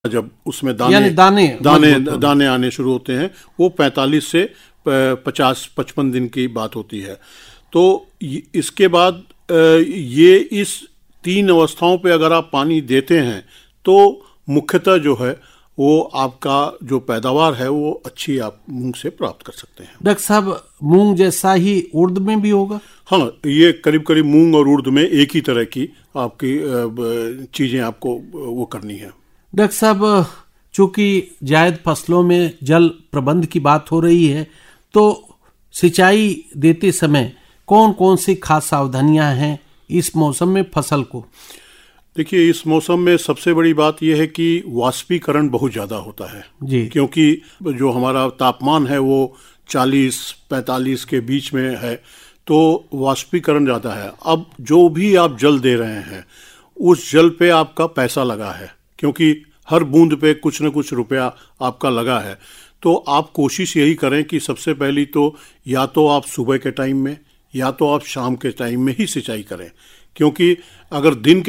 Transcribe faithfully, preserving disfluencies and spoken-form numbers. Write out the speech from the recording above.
जब उसमें दाने यानी दाने दाने दाने आने शुरू होते हैं वो पैंतालीस से पचास पचपन दिन की बात होती है। तो इसके बाद ये इस तीन अवस्थाओं पे अगर आप पानी देते हैं तो मुख्यतः जो है वो आपका जो पैदावार है वो अच्छी आप मूंग से प्राप्त कर सकते हैं। डॉक्टर साहब, मूंग जैसा ही उर्द में भी होगा? हाँ, ये करीब करीब मूंग और उर्द में एक ही तरह की आपकी चीज़ें आपको वो करनी है। डॉक्टर साहब, चूंकि जायद फसलों में जल प्रबंध की बात हो रही है तो सिंचाई देते समय कौन कौन सी खास सावधानियां हैं इस मौसम में फसल को? देखिए, इस मौसम में सबसे बड़ी बात यह है कि वाष्पीकरण बहुत ज़्यादा होता है जी, क्योंकि जो हमारा तापमान है वो चालीस पैंतालीस के बीच में है, तो वाष्पीकरण ज़्यादा है। अब जो भी आप जल दे रहे हैं उस जल पे आपका पैसा लगा है, क्योंकि हर बूंद पे कुछ न कुछ रुपया आपका लगा है। तो आप कोशिश यही करें कि सबसे पहली तो या तो आप सुबह के टाइम में या तो आप शाम के टाइम में ही सिंचाई करें, क्योंकि अगर दिन के